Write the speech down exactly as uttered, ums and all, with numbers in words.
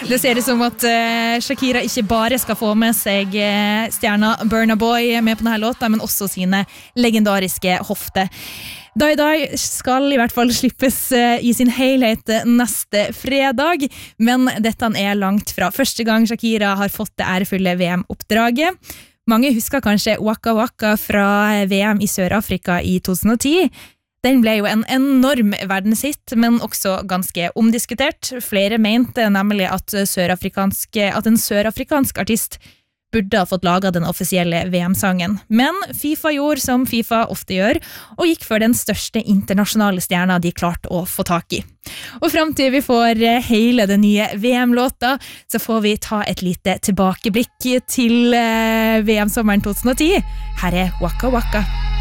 Det ser ut som at uh, Shakira ikke bare skal få med seg uh, stjerna Burna Boy med på denne låta, men også sine legendariske hofter. Die Die skal i hvert fall slippes uh, i sin helhet neste fredag, men dette er langt fra første gang Shakira har fått det ærefulle V M-oppdraget. Mange husker kanskje Waka Waka fra V M i Sør-Afrika i to tusen og ti. Den ble jo en enorm verdenshit, men også ganske omdiskutert. Flere mente nemlig at, at en sørafrikansk artist burde ha fått laget den offisielle V M-sangen. Men FIFA gjorde som FIFA ofte gjør, og gikk for den største internasjonale stjerna de klarte å få tak i. Og frem til vi får hele den nye V M-låta, så får vi ta et lite tilbakeblikk til V M-sommeren to tusen og ti. Her er Waka Waka.